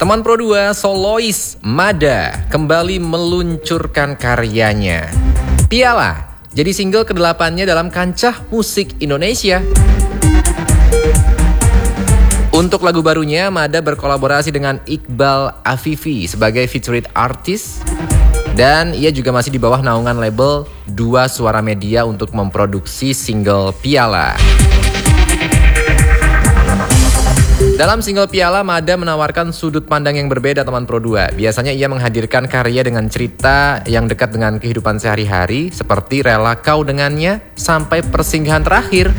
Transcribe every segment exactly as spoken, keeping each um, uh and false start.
Teman Pro dua, solois Mada kembali meluncurkan karyanya. Piala jadi single kedelapannya dalam kancah musik Indonesia. Untuk lagu barunya, Mada berkolaborasi dengan Iqbal Afifi sebagai featured artist. Dan ia juga masih di bawah naungan label Dua Suara Media untuk memproduksi single Piala. Dalam single Piala, Mada menawarkan sudut pandang yang berbeda teman Pro dua. Biasanya ia menghadirkan karya dengan cerita yang dekat dengan kehidupan sehari-hari, seperti Rela Kau Dengannya sampai Persinggahan Terakhir.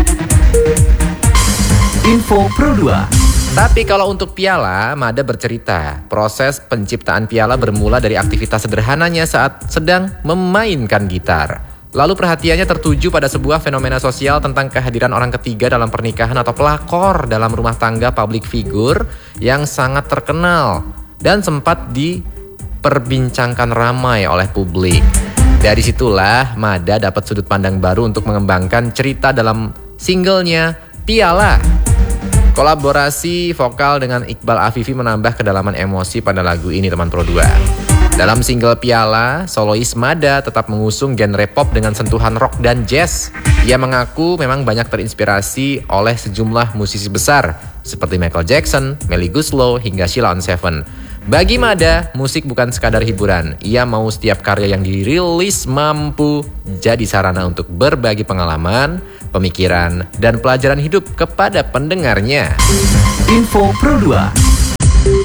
Info Pro dua. Tapi kalau untuk Piala, Mada bercerita, proses penciptaan Piala bermula dari aktivitas sederhananya saat sedang memainkan gitar. Lalu perhatiannya tertuju pada sebuah fenomena sosial tentang kehadiran orang ketiga dalam pernikahan atau pelakor dalam rumah tangga public figure yang sangat terkenal dan sempat diperbincangkan ramai oleh publik. Dari situlah Mada dapat sudut pandang baru untuk mengembangkan cerita dalam singlenya Piala. Kolaborasi vokal dengan Iqbal Afifi menambah kedalaman emosi pada lagu ini teman Pro dua. Dalam single Piala, solois Mada tetap mengusung genre pop dengan sentuhan rock dan jazz. Ia mengaku memang banyak terinspirasi oleh sejumlah musisi besar seperti Michael Jackson, Melly Goeslaw, hingga Sheila on Seven. Bagi Mada, musik bukan sekadar hiburan. Ia mau setiap karya yang dirilis mampu jadi sarana untuk berbagi pengalaman, pemikiran, dan pelajaran hidup kepada pendengarnya. Info Pro dua.